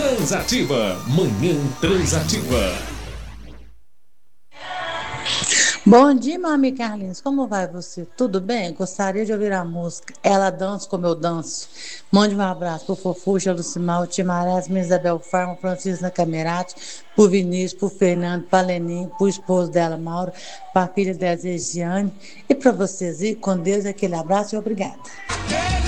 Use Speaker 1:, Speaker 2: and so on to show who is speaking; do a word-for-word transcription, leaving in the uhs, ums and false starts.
Speaker 1: Transativa. Manhã Transativa.
Speaker 2: Bom dia, meu amigo Carlinhos. Como vai você? Tudo bem? Gostaria de ouvir a música Ela Dança Como Eu Danço. Mande um abraço pro Fofuxa, Lucimar, Timarés, Isabel Farma, Francisca Camerati, pro Vinícius, pro Fernando, pra Lenin, pro esposo dela, Mauro, pra filha dela, Regiane. E para vocês, e com Deus, aquele abraço e obrigada.